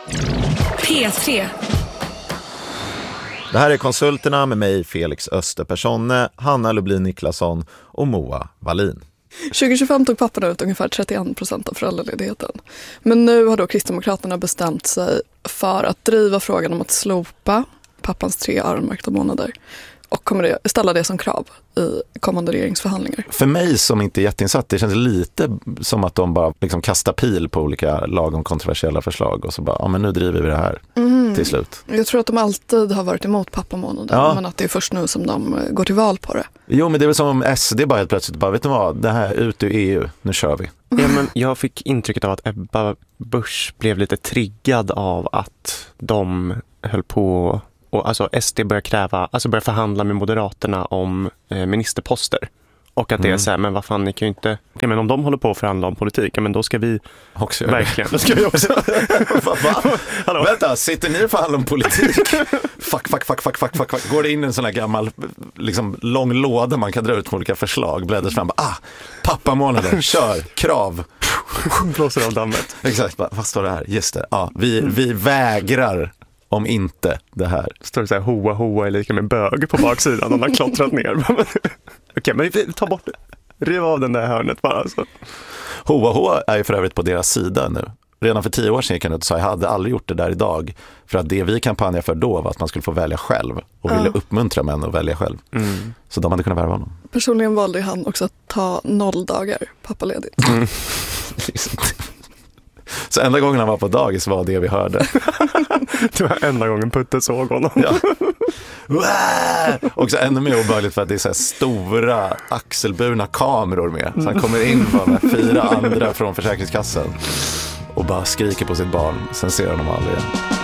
P3. Det här är Konsulterna med mig, Felix Österpersonne, Hanna Lublin Niklasson och Moa Wallin. 2025 tog papporna ut ungefär 31% av föräldraledigheten. Men nu har då Kristdemokraterna bestämt sig för att driva frågan om att slopa pappans 3 öronmärkta månader. Och kommer att ställa det som krav i kommande regeringsförhandlingar. För mig som inte är jätteinsatt, det känns lite som att de bara liksom kastar pil på olika lagom kontroversiella förslag och så bara, ja men nu driver vi det här till slut. Jag tror att de alltid har varit emot pappamånaden, men att det är först nu som de går till val på det. Jo, men det är väl som om SD bara helt plötsligt bara, vet du vad, det här ut ur EU, nu kör vi. Ja, men jag fick intrycket av att Ebba Busch blev lite triggad av att de höll på. Och alltså SD börjar förhandla med Moderaterna om ministerposter. Och att det är så här, men vad fan, ni kan ju inte... Ja, men om de håller på att förhandla om politik, ja, men då ska vi också verkligen... Då ska vi också... Va? Vänta, sitter ni och förhandlar om politik? Fuck. Går det in en sån här gammal liksom, lång låda man kan dra ut med olika förslag, bläddras fram, pappamånaden, kör, krav. Blåser av dammet. Exakt, vad står det här? Just det, vi vägrar om inte det här. Står det så här, hoa är lika med bög på baksidan. De har klottrat ner. Okej, men vi tar bort det. Riv av den där hörnet bara. Alltså. Hoa är ju för övrigt på deras sida nu. Redan för 10 år sedan kan jag säga, jag hade aldrig gjort det där idag. För att det vi kampanjade för då var att man skulle få välja själv. Och ville uppmuntra män att välja själv. Så de hade kunnat värva honom. Personligen valde han också att ta 0 dagar pappaledigt. Så enda gången han var på dagis var det vi hörde. Det var enda gången Putte såg honom. Ja. Också ännu mer obehagligt för att det är så här stora axelburna kameror med. Så han kommer in med 4 andra från Försäkringskassan och bara skriker på sitt barn. Sen ser han dem aldrig igen.